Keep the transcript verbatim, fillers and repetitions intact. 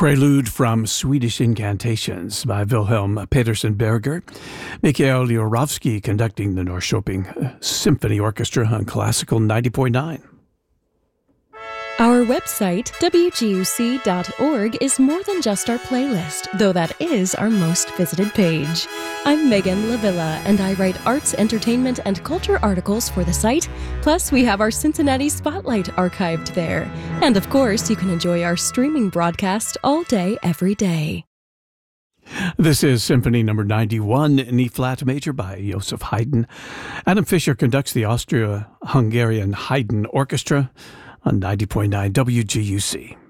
Prelude from Swedish Incantations by Wilhelm Petersen Berger. Mikhail Jurovsky conducting the Norrköping Symphony Orchestra on Classical ninety point nine. Our website, W G U C dot org, is more than just our playlist, though that is our most visited page. I'm Megan Lavilla, and I write arts, entertainment, and culture articles for the site. Plus, we have our Cincinnati Spotlight archived there. And of course, you can enjoy our streaming broadcast all day, every day. This is Symphony Number ninety-one in E-flat major by Joseph Haydn. Adam Fischer conducts the Austria-Hungarian Haydn Orchestra on ninety point nine W G U C.